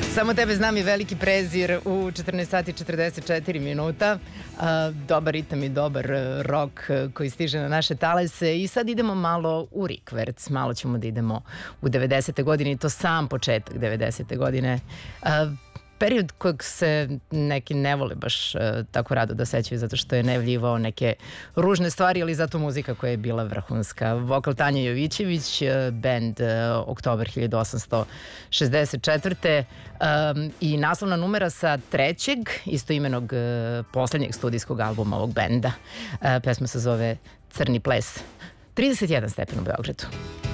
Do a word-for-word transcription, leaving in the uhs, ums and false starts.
Samo tebe znam i veliki prezir u četrnaest sati i četrdeset četiri minuta. Dobar ritam i dobar rok koji stiže na naše talase i sad idemo malo u rikverc, malo ćemo da idemo u devedesete godine i to sam početak devedesete godine. Period kojeg se neki ne vole baš uh, tako rado da sećaju zato što je najavljivao neke ružne stvari, ali zato muzika koja je bila vrhunska. Vokal Tanja Jovićević, uh, band uh, Oktobar hiljadu osamsto šezdeset četvrte. Um, i naslovna numera sa trećeg istoimenog uh, poslednjeg studijskog albuma ovog benda. Uh, pesma se zove Crni ples. trideset jedan stepen u Beogradu.